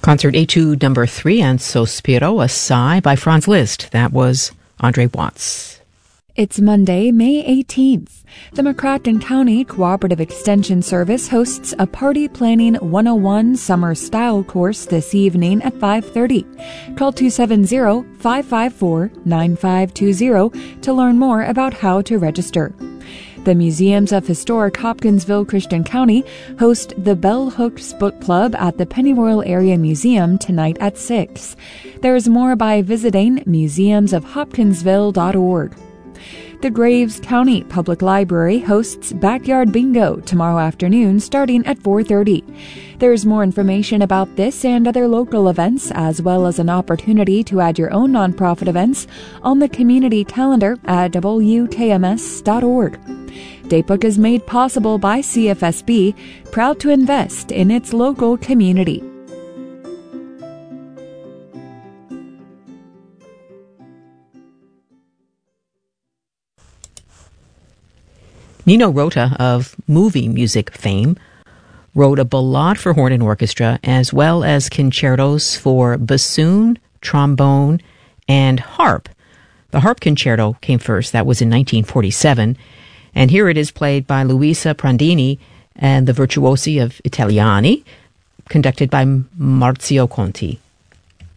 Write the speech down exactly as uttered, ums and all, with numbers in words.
Concert Etude number three and Sospiro, a Sigh by Franz Liszt. That was Andre Watts. It's Monday, May eighteenth. The McCracken County Cooperative Extension Service hosts a Party Planning one oh one Summer Style course this evening at five thirty. Call two seven zero, five five four, nine five two zero to learn more about how to register. The Museums of Historic Hopkinsville Christian County host the Bell Hooks Book Club at the Pennyroyal Area Museum tonight at six. There's more by visiting museums of hopkinsville dot org. The Graves County Public Library hosts Backyard Bingo tomorrow afternoon starting at four thirty. There's more information about this and other local events, as well as an opportunity to add your own nonprofit events on the community calendar at W K M S dot org. Datebook is made possible by C F S B, proud to invest in its local community. Nino Rota of movie music fame wrote a ballade for horn and orchestra, as well as concertos for bassoon, trombone, and harp. The harp concerto came first. That was in nineteen forty-seven. And here it is played by Luisa Prandini and the Virtuosi of Italiani, conducted by Marzio Conti.